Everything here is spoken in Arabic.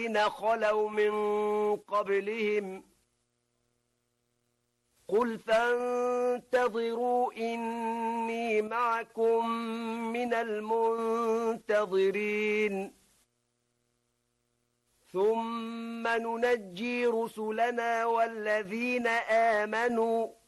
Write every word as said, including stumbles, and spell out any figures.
الذين خلوا من قبلهم قل فانتظروا إني معكم من المنتظرين ثم ننجي رسلنا والذين آمنوا